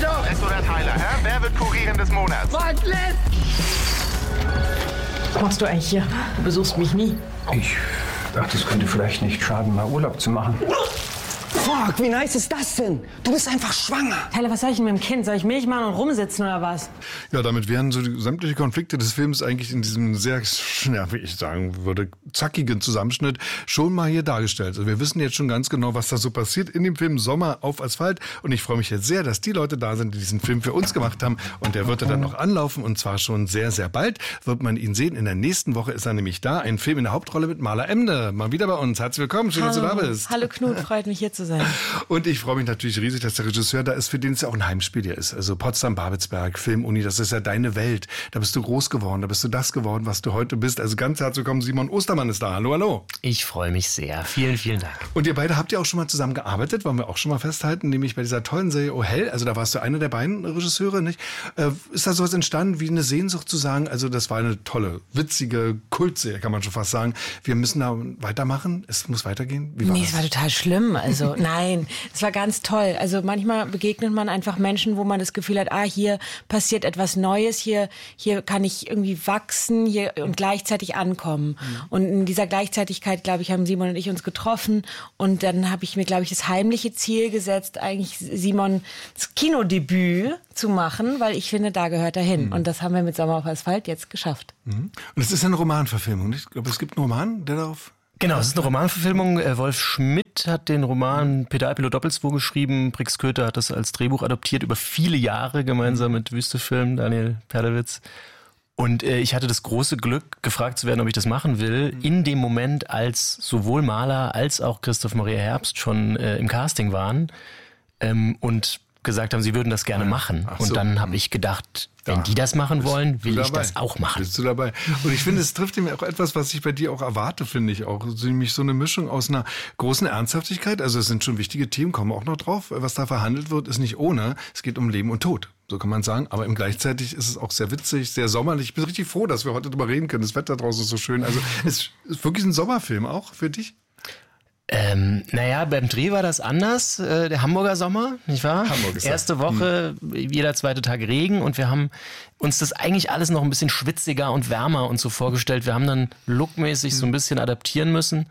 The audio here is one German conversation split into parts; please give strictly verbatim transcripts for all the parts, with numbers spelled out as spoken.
doch! Rex oder Tyler, hä? Wer wird Kurierin des Monats? Bartlett! Was machst du eigentlich hier? Du besuchst mich nie. Ich dachte, es könnte vielleicht nicht schaden, mal Urlaub zu machen. Fuck, wie nice ist das denn? Du bist einfach schwanger. Tyler, was soll ich denn mit dem Kind? Soll ich Milch machen und rumsitzen oder was? Ja, damit wären so die sämtliche Konflikte des Films eigentlich in diesem sehr, ja, wie ich sagen würde, zackigen Zusammenschnitt schon mal hier dargestellt. Also wir wissen jetzt schon ganz genau, was da so passiert in dem Film Sommer auf Asphalt. Und ich freue mich jetzt sehr, dass die Leute da sind, die diesen Film für uns gemacht haben. Und der wird dann noch anlaufen und zwar schon sehr, sehr bald wird man ihn sehen. In der nächsten Woche ist er nämlich da. Ein Film in der Hauptrolle mit Maler Emde. Mal wieder bei uns. Herzlich willkommen. Schön, Hallo. dass du da bist. Hallo Knut, freut mich hier zu sein. Und ich freue mich natürlich riesig, dass der Regisseur da ist, für den es ja auch ein Heimspiel hier ist. Also Potsdam-Babelsberg, Filmuni, das ist ja deine Welt. Da bist du groß geworden, da bist du das geworden, was du heute bist. Also ganz herzlich willkommen, Simon Ostermann ist da. Hallo, hallo. Ich freue mich sehr. Vielen, vielen Dank. Und ihr beide habt ja auch schon mal zusammen gearbeitet, wollen wir auch schon mal festhalten, nämlich bei dieser tollen Serie Oh Hell. Also da warst du einer der beiden Regisseure, nicht? Äh, ist da sowas entstanden wie eine Sehnsucht zu sagen, also das war eine tolle, witzige Kultserie, kann man schon fast sagen. Wir müssen da weitermachen, es muss weitergehen. Wie war nee, das? es war total schlimm. Also nein, es war ganz toll. Also manchmal begegnet man einfach Menschen, wo man das Gefühl hat, ah, hier passiert etwas Neues, hier, hier kann ich irgendwie wachsen hier und gleichzeitig ankommen. Mhm. Und in dieser Gleichzeitigkeit, glaube ich, haben Simon und ich uns getroffen und dann habe ich mir, glaube ich, das heimliche Ziel gesetzt, eigentlich Simons Kinodebüt zu machen, weil ich finde, da gehört er hin. Mhm. Und das haben wir mit Sommer auf Asphalt jetzt geschafft. Mhm. Und es ist ja eine Romanverfilmung, nicht? Ich glaube, es gibt einen Roman, der darauf... Genau, es ist eine Romanverfilmung. Wolf Schmidt hat den Roman Peter Alpilo Doppelswo geschrieben. Brix Köter hat das als Drehbuch adoptiert über viele Jahre gemeinsam mit Wüstefilm, Daniel Perlewitz. Und äh, ich hatte das große Glück, gefragt zu werden, ob ich das machen will, in dem Moment, als sowohl Maler als auch Christoph Maria Herbst schon äh, im Casting waren ähm, und gesagt haben, sie würden das gerne machen. Ach so. Und dann habe ich gedacht, wenn Ja. die das machen wollen, will ich dabei? das auch machen. Bist du dabei? Und ich finde, es trifft ihm auch etwas, was ich bei dir auch erwarte, finde ich auch. Nämlich so eine Mischung aus einer großen Ernsthaftigkeit. Also es sind schon wichtige Themen, kommen wir auch noch drauf. Was da verhandelt wird, ist nicht ohne. Es geht um Leben und Tod. So kann man sagen. Aber im gleichzeitig ist es auch sehr witzig, sehr sommerlich. Ich bin richtig froh, dass wir heute darüber reden können. Das Wetter draußen ist so schön. Also es ist wirklich ein Sommerfilm auch für dich? Ähm, naja, beim Dreh war das anders. Äh, der Hamburger Sommer, nicht wahr? Hamburg ist Erste Woche, hm. jeder zweite Tag Regen und wir haben uns das eigentlich alles noch ein bisschen schwitziger und wärmer und so vorgestellt. Wir haben dann lookmäßig hm. so ein bisschen adaptieren müssen.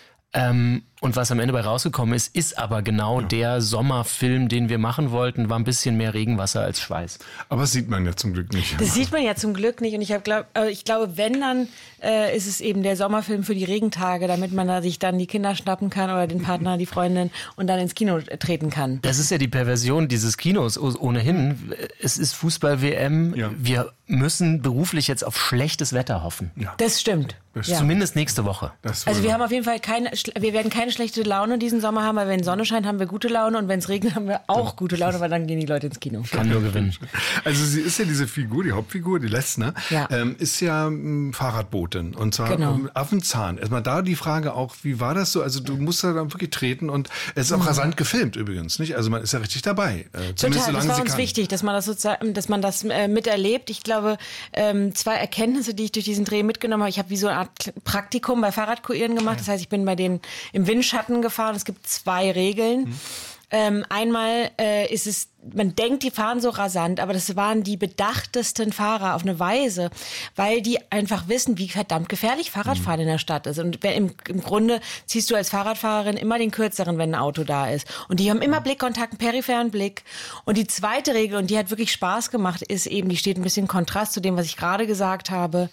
Ähm, und was am Ende bei rausgekommen ist, ist aber genau ja. der Sommerfilm, den wir machen wollten, war ein bisschen mehr Regenwasser als Schweiß. Aber das sieht man ja zum Glück nicht. Das sieht man ja zum Glück nicht. Und ich, hab, glaub, ich glaube, wenn, dann äh, ist es eben der Sommerfilm für die Regentage, damit man da sich dann die Kinder schnappen kann oder den Partner, die Freundin und dann ins Kino treten kann. Das ist ja die Perversion dieses Kinos ohnehin. Es ist Fußball-W M. Ja. Wir müssen beruflich jetzt auf schlechtes Wetter hoffen. Ja. Das stimmt. Das ja. Zumindest nächste Woche. Also wir haben auf jeden Fall keine, wir werden keine schlechte Laune diesen Sommer haben, weil wenn Sonne scheint, haben wir gute Laune und wenn es regnet, haben wir auch gute Laune, weil dann gehen die Leute ins Kino. Kann nur gewinnen. Also sie ist ja diese Figur, die Hauptfigur, die Lesnar, ja. ähm, ist ja ähm, Fahrradbotin und zwar genau. ähm, Affenzahn. Erstmal da die Frage auch, wie war das so? Also du musst da dann wirklich treten und es ist auch mhm. rasant gefilmt übrigens, nicht? Also man ist ja richtig dabei. Äh, Total, das war uns kann. wichtig, dass man das sozusagen, dass man das äh, miterlebt. Ich glaube, ähm, zwei Erkenntnisse, die ich durch diesen Dreh mitgenommen habe. Ich habe wie so eine Art Praktikum bei Fahrradkuieren gemacht. Das heißt, ich bin bei denen im Windschatten gefahren. Es gibt zwei Regeln. Mhm. Ähm, einmal äh, ist es, man denkt, die fahren so rasant, aber das waren die bedachtesten Fahrer auf eine Weise, weil die einfach wissen, wie verdammt gefährlich Fahrradfahren mhm. in der Stadt ist. Und im, im Grunde ziehst du als Fahrradfahrerin immer den kürzeren, wenn ein Auto da ist. Und die haben immer Blickkontakt, einen peripheren Blick. Und die zweite Regel, und die hat wirklich Spaß gemacht, ist eben, die steht ein bisschen im Kontrast zu dem, was ich gerade gesagt habe,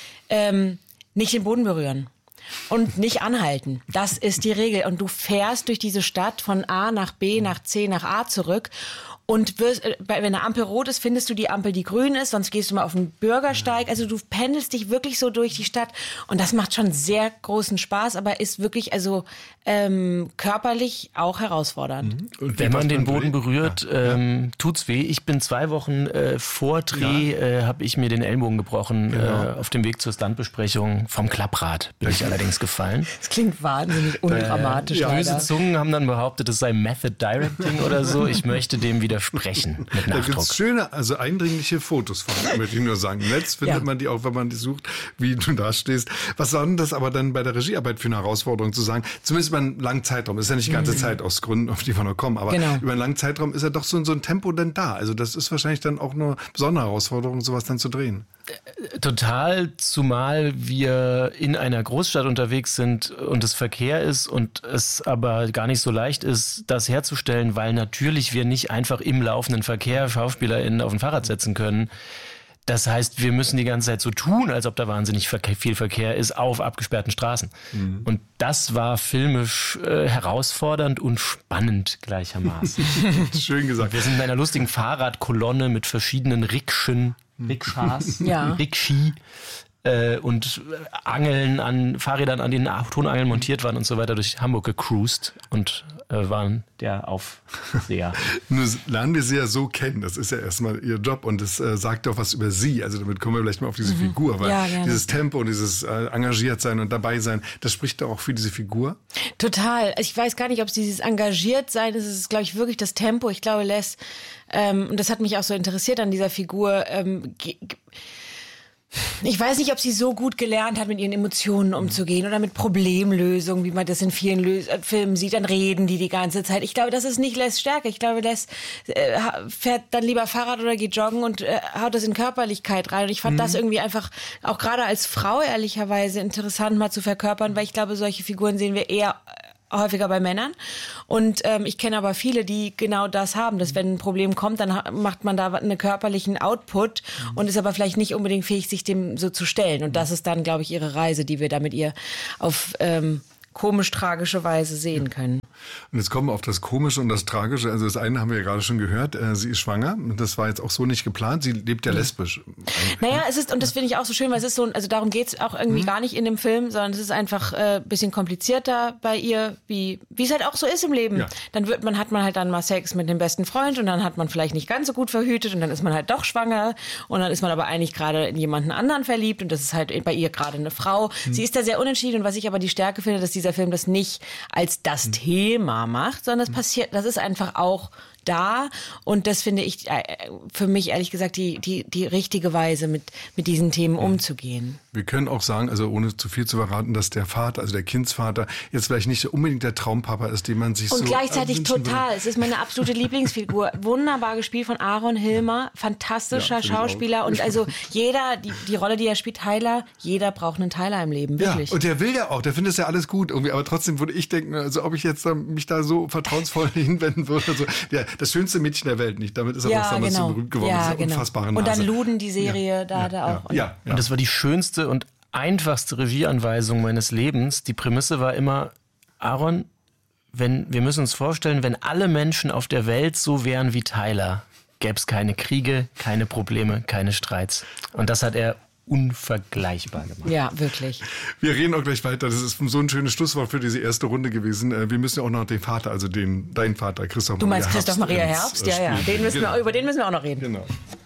ähm, nicht den Boden berühren. Und nicht anhalten. Das ist die Regel. Und du fährst durch diese Stadt von A nach B, nach C, nach A zurück. Und wirst, wenn eine Ampel rot ist, findest du die Ampel, die grün ist. Sonst gehst du mal auf den Bürgersteig. Also du pendelst dich wirklich so durch die Stadt. Und das macht schon sehr großen Spaß, aber ist wirklich also ähm, körperlich auch herausfordernd. Und wenn man den Boden berührt, ja. ähm, tut's weh. Ich bin zwei Wochen äh, vor Dreh, ja. äh, habe ich mir den Ellbogen gebrochen. Genau. Äh, auf dem Weg zur Stuntbesprechung vom Klapprad bin ich allerdings gefallen. Das klingt wahnsinnig undramatisch. Äh, böse leider. Zungen haben dann behauptet, es sei Method Directing oder so. Ich möchte dem widersprechen mit Da gibt Nachdruck. es schöne, also eindringliche Fotos von, möchte ich nur sagen. Im Netz findet Ja. man die auch, wenn man die sucht, wie du da stehst. Was war denn das aber dann bei der Regiearbeit für eine Herausforderung zu sagen? Zumindest über einen langen Zeitraum. Das ist ja nicht die ganze Zeit aus Gründen, auf die wir noch kommen. Aber Genau. über einen langen Zeitraum ist ja doch so, so ein Tempo dann da. Also das ist wahrscheinlich dann auch eine besondere Herausforderung, sowas dann zu drehen. Total, zumal wir in einer Großstadt unterwegs sind und es Verkehr ist und es aber gar nicht so leicht ist, das herzustellen, weil natürlich wir nicht einfach im laufenden Verkehr SchauspielerInnen auf ein Fahrrad setzen können. Das heißt, wir müssen die ganze Zeit so tun, als ob da wahnsinnig Verkehr, viel Verkehr ist auf abgesperrten Straßen. Mhm. Und das war filmisch äh, herausfordernd und spannend gleichermaßen. Schön gesagt. Wir sind in einer lustigen Fahrradkolonne mit verschiedenen Rikschen, Rikschas, Ja. Rikshi äh, und Angeln an Fahrrädern, an denen Tonangeln montiert waren und so weiter, durch Hamburg gecruised und äh, waren der Aufseher. Nur lernen wir sie ja so kennen. Das ist ja erstmal ihr Job und das äh, sagt doch was über sie. Also damit kommen wir vielleicht mal auf diese mhm. Figur, weil Ja, gerne. dieses Tempo und dieses äh, engagiert sein und dabei sein, das spricht doch auch für diese Figur. Total. Ich weiß gar nicht, ob es dieses engagiert sein ist. Es ist, glaube ich, wirklich das Tempo. Ich glaube, Les, ähm, und das hat mich auch so interessiert an dieser Figur, ähm, ge- ge- ich weiß nicht, ob sie so gut gelernt hat, mit ihren Emotionen umzugehen oder mit Problemlösungen, wie man das in vielen Lö- Filmen sieht. Dann reden die die ganze Zeit. Ich glaube, das ist nicht Les Stärke. Ich glaube, Les äh, fährt dann lieber Fahrrad oder geht joggen und äh, haut das in Körperlichkeit rein. Und ich fand mhm. das irgendwie einfach, auch gerade als Frau ehrlicherweise, interessant mal zu verkörpern, weil ich glaube, solche Figuren sehen wir eher häufiger bei Männern. Und ähm, ich kenne aber viele, die genau das haben, dass wenn ein Problem kommt, dann ha- macht man da einen körperlichen Output und ist aber vielleicht nicht unbedingt fähig, sich dem so zu stellen. Und das ist dann, glaube ich, ihre Reise, die wir da mit ihr auf ähm, komisch-tragische Weise sehen können. Und jetzt kommen wir auf das Komische und das Tragische. Also das eine haben wir ja gerade schon gehört, äh, sie ist schwanger. Das war jetzt auch so nicht geplant. Sie lebt ja lesbisch. Naja, es ist, und das finde ich auch so schön, weil es ist so, also darum geht's auch irgendwie mhm. gar nicht in dem Film, sondern es ist einfach ein äh, bisschen komplizierter bei ihr, wie wie es halt auch so ist im Leben. Ja. Dann wird man, hat man halt dann mal Sex mit dem besten Freund und dann hat man vielleicht nicht ganz so gut verhütet und dann ist man halt doch schwanger und dann ist man aber eigentlich gerade in jemanden anderen verliebt und das ist halt bei ihr gerade eine Frau. Mhm. Sie ist da sehr unentschieden und was ich aber die Stärke finde, dass dieser Film das nicht als das mhm. Thema macht, sondern es passiert, das ist einfach auch da und das finde ich äh, für mich ehrlich gesagt die die die richtige Weise mit mit diesen Themen umzugehen. Wir können auch sagen, also ohne zu viel zu verraten, dass der Vater, also der Kindsvater, jetzt vielleicht nicht unbedingt der Traumpapa ist, den man sich und so gleichzeitig wünschen total. würde. Es ist meine absolute Lieblingsfigur. Wunderbar gespielt von Aaron Hilmer, fantastischer Ja, Schauspieler und also jeder die die Rolle, die er spielt, Tyler, jeder braucht einen Tyler im Leben, wirklich. Ja, und der will ja auch, der findet es ja alles gut irgendwie, aber trotzdem würde ich denken, also ob ich jetzt da, mich da so vertrauensvoll hinwenden würde, also der, das schönste Mädchen der Welt nicht, damit ist er ja, auch damals genau. so berühmt geworden, ja, diese genau. unfassbare Nase. Und dann Luden, die Serie, ja, da ja, hat er auch. Ja, ja, ja. Und das war die schönste und einfachste Regieanweisung meines Lebens. Die Prämisse war immer, Aaron, wenn, wir müssen uns vorstellen, wenn alle Menschen auf der Welt so wären wie Tyler, gäbe es keine Kriege, keine Probleme, keine Streits. Und das hat er unvergleichbar gemacht. Ja, wirklich. Wir reden auch gleich weiter. Das ist so ein schönes Schlusswort für diese erste Runde gewesen. Wir müssen ja auch noch den Vater, also den, dein Vater, Christoph Du Maria meinst Herbst. Christoph Maria Herbst? Ja, ja. Den müssen wir, über den müssen wir auch noch reden. Genau.